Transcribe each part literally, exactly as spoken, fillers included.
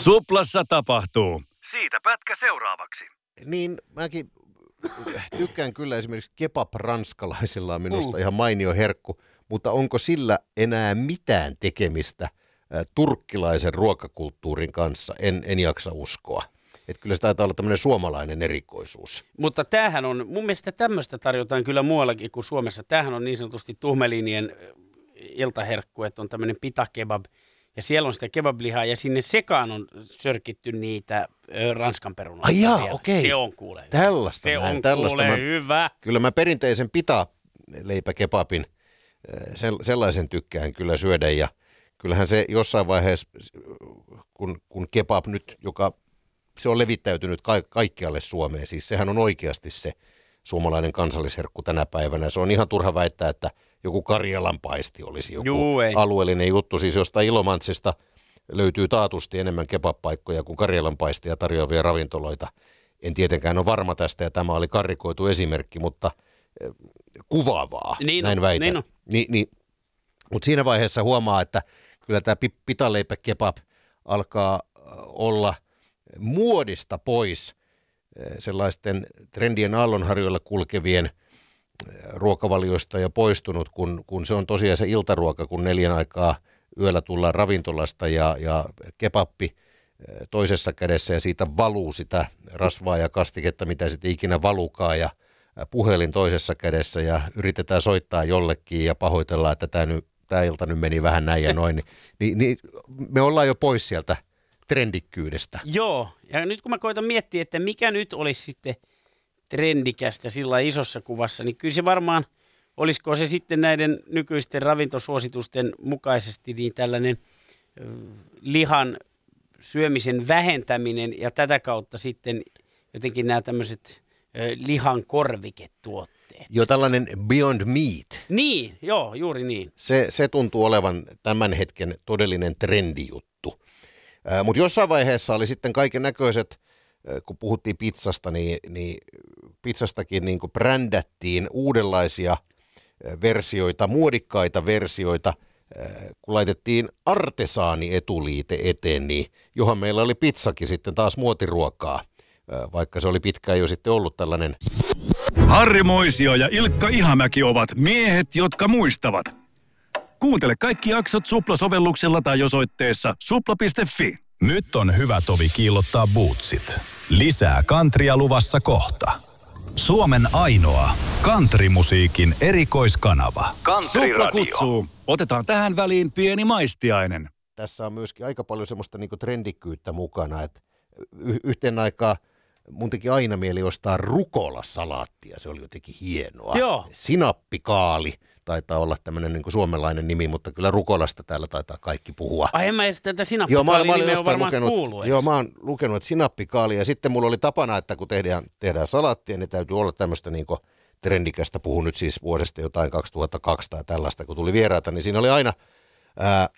Suplassa tapahtuu. Siitä pätkä seuraavaksi. Niin, mäkin tykkään kyllä esimerkiksi kebab ranskalaisilla on minusta mm. ihan mainio herkku, mutta onko sillä enää mitään tekemistä ä, turkkilaisen ruokakulttuurin kanssa? En, en jaksa uskoa. Että kyllä se taitaa olla tämmöinen suomalainen erikoisuus. Mutta tämähän on, mun mielestä tämmöistä tarjotaan kyllä muuallakin kuin Suomessa. Tämähän on niin sanotusti tuhmelinien iltaherkku, että on tämmöinen pita kebab. Ja siellä on sitä kebablihaa ja sinne sekaan on sörkitty niitä ö, ranskan perunoita. Ai jaa, okei. Se on kuule. Tällaista Se näin, on tällaista kuule mä, hyvä. Kyllä mä perinteisen pita-leipäkebabin sellaisen tykkään kyllä syödä. Ja kyllähän se jossain vaiheessa, kun, kun kebab nyt, joka se on levittäytynyt ka- kaikkialle Suomeen, siis sehän on oikeasti se suomalainen kansallisherkku tänä päivänä. Se on ihan turha väittää, että joku Karjalan paisti olisi joku Juu, alueellinen juttu. Siis jostain Ilomantsista löytyy taatusti enemmän kebab-paikkoja kuin Karjalan paistia tarjoavia ravintoloita. En tietenkään ole varma tästä ja tämä oli karrikoitu esimerkki, mutta eh, kuvaavaa, niin näin on, väitän. niin on. Ni, ni, mutta siinä vaiheessa huomaa, että kyllä tämä pitaleipäkebab alkaa olla muodista pois sellaisten trendien aallonharjoilla kulkevien ruokavalioista jo poistunut, kun, kun se on tosiaan se iltaruoka, kun neljän aikaa yöllä tullaan ravintolasta ja, ja kebappi toisessa kädessä ja siitä valuu sitä rasvaa ja kastiketta, mitä sitten ikinä valukaa ja puhelin toisessa kädessä ja yritetään soittaa jollekin ja pahoitellaan, että tämä, nyt, tämä ilta nyt meni vähän näin ja noin, niin, niin, niin me ollaan jo pois sieltä trendikkyydestä. Joo, ja nyt kun mä koitan miettiä, että mikä nyt olisi sitten trendikästä sillä isossa kuvassa, niin kyllä se varmaan, olisiko se sitten näiden nykyisten ravintosuositusten mukaisesti niin tällainen ö, lihan syömisen vähentäminen ja tätä kautta sitten jotenkin nämä tämmöiset ö, lihan korviketuotteet. Jo tällainen Beyond Meat. Niin, joo, juuri niin. Se, se tuntuu olevan tämän hetken todellinen trendijuttu. Äh, mutta jossain vaiheessa oli sitten kaiken näköiset, äh, kun puhuttiin pizzasta, niin, niin pizzastakin niin kuin brändättiin uudenlaisia äh, versioita, muodikkaita versioita, äh, kun laitettiin artesaani-etuliite eteen, niin johan meillä oli pizzakin sitten taas muotiruokaa, äh, vaikka se oli pitkään jo sitten ollut tällainen. Harri Moisio ja Ilkka Ihamäki ovat miehet, jotka muistavat. Kuuntele kaikki jaksot Supla-sovelluksella tai osoitteessa supla piste fi. Nyt on hyvä tovi kiillottaa bootsit. Lisää kantria luvassa kohta. Suomen ainoa kantrimusiikin erikoiskanava. Country Supla Radio. kutsuu. Otetaan tähän väliin pieni maistiainen. Tässä on myöskin aika paljon semmoista niinku trendikkyyttä mukana, että y- yhteen aikaan mun teki aina mieli ostaa rukolasalaattia, se oli jotenkin hienoa. Joo. Sinappikaali taitaa olla tämmöinen niin kuin suomalainen nimi, mutta kyllä rukolasta täällä taitaa kaikki puhua. Ai en mä edes tätä Joo, mä, mä olin sinappikaali-nimeä jostain varmaan lukenut, kuullut. joo, mä oon lukenut, että sinappikaali, ja sitten mulla oli tapana, että kun tehdään, tehdään salaattia, niin täytyy olla tämmöistä niin kuin trendikästä, puhun nyt siis vuodesta jotain kaksituhattakaksi tai tällaista, kun tuli vieraita, niin siinä oli aina ää, ää,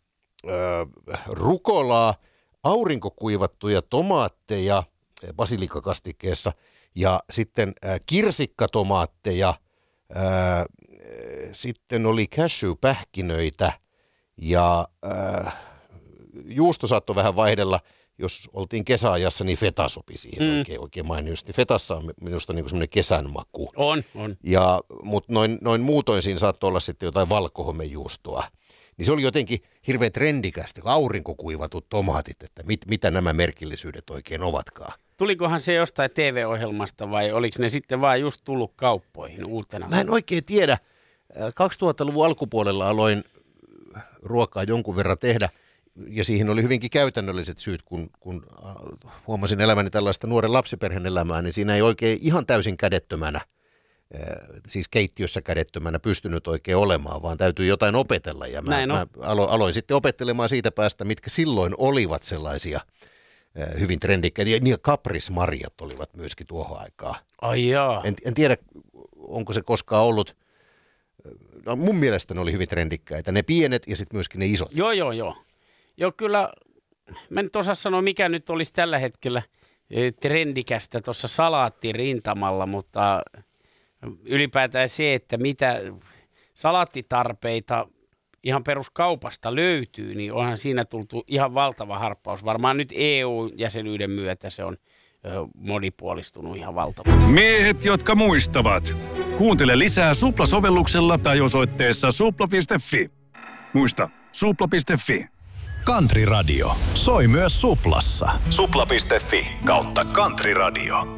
rukolaa, aurinkokuivattuja tomaatteja basilikakastikkeessa ja sitten ää, kirsikkatomaatteja, ää, sitten oli cashew-pähkinöitä ja ää, juusto saattoi vähän vaihdella, jos oltiin kesäajassa, niin feta sopi siihen mm. oikein, oikein mainiosti. Fetassa on minusta niin kuin semmoinen kesän maku. On, on. Ja, mutta noin, noin muutoin siinä saattoi olla sitten jotain valkohomejuustoa. Niin se oli jotenkin hirveän trendikästä, kun aurinkokuivatut tomaatit, että mit, mitä nämä merkillisyydet oikein ovatkaan. Tulikohan se jostain T V-ohjelmasta vai oliko ne sitten vaan just tullut kauppoihin uutena? Mä en oikein tiedä. kaksituhattaluvun alkupuolella aloin ruokaa jonkun verran tehdä ja siihen oli hyvinkin käytännölliset syyt, kun, kun huomasin elämäni tällaista nuoren lapsiperheen elämää, niin siinä ei oikein ihan täysin kädettömänä, siis keittiössä kädettömänä pystynyt oikein olemaan, vaan täytyy jotain opetella ja mä, mä alo, aloin sitten opettelemaan siitä päästä, mitkä silloin olivat sellaisia hyvin trendikkäitä. Ja niin kaprismarjat olivat myöskin tuohon aikaan. Ai jaa. En, en tiedä, onko se koskaan ollut, no mun mielestä ne oli hyvin trendikkäitä, ne pienet ja sitten myöskin ne isot. Joo, joo, joo. Joo, kyllä, mä nyt osaa sanoa, mikä nyt olisi tällä hetkellä trendikästä tuossa salaattirintamalla, mutta ylipäätään se, että mitä salaattitarpeita ihan peruskaupasta löytyy, niin onhan siinä tultu ihan valtava harppaus. Varmaan nyt E U-jäsenyyden myötä se on ö, monipuolistunut ihan valtava. Miehet, jotka muistavat. Kuuntele lisää Supla-sovelluksella tai osoitteessa supla piste fi. Muista, supla piste fi. Country Radio soi myös Suplassa. supla piste fi kautta Country Radio.